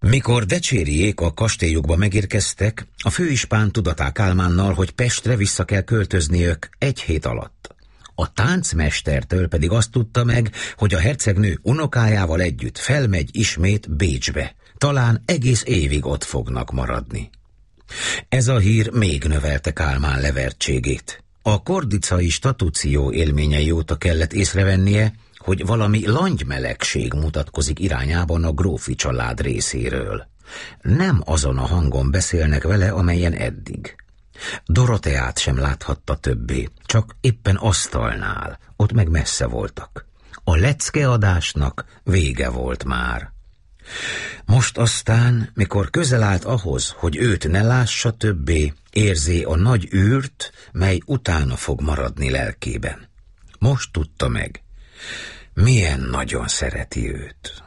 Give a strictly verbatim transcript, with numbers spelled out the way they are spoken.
Mikor Decsériék a kastélyukba megérkeztek, a főispán tudatá Kálmánnal, hogy Pestre vissza kell költözniük egy hét alatt. A táncmestertől pedig azt tudta meg, hogy a hercegnő unokájával együtt felmegy ismét Bécsbe. Talán egész évig ott fognak maradni. Ez a hír még növelte Kálmán levertségét. A kordicai statúció élményei óta kellett észrevennie, hogy valami langymelegség mutatkozik irányában a grófi család részéről. Nem azon a hangon beszélnek vele, amelyen eddig. Doroteát sem láthatta többé, csak éppen asztalnál, ott meg messze voltak. A leckeadásnak vége volt már. Most aztán, mikor közel állt ahhoz, hogy őt ne lássa többé, érzi a nagy űrt, mely utána fog maradni lelkében. Most tudta meg, milyen nagyon szereti őt.